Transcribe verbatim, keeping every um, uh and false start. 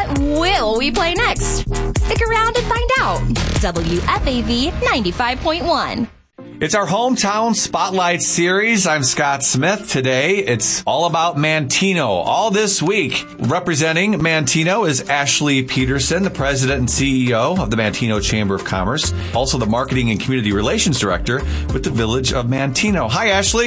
What will we play next? Stick around and find out. W F A V ninety-five point one. It's our Hometown Spotlight series. I'm Scott Smith. Today, it's all about Manteno. All this week, representing Manteno is Ashley Peterson, the president and C E O of the Manteno Chamber of Commerce, also the marketing and community relations director with the Village of Manteno. Hi, Ashley.